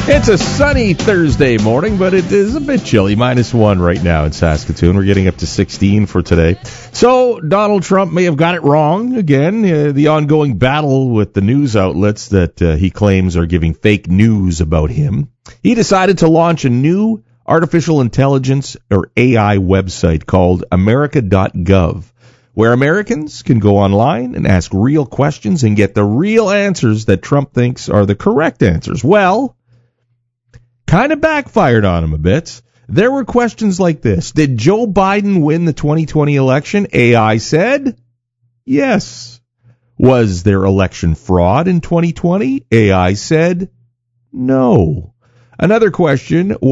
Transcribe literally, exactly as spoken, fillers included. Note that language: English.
It's a sunny Thursday morning, but it is a bit chilly. Minus one right now in Saskatoon. We're getting up to sixteen for today. So Donald Trump may have got it wrong again. Uh, the ongoing battle with the news outlets that uh, he claims are giving fake news about him. He decided to launch a new artificial intelligence or A I website called America dot gov, where Americans can go online and ask real questions and get the real answers that Trump thinks are the correct answers. Well, kind of backfired on him a bit. There were questions like this. Did Joe Biden win the twenty twenty election? A I said, yes. Was there election fraud in twenty twenty? A I said, no. Another question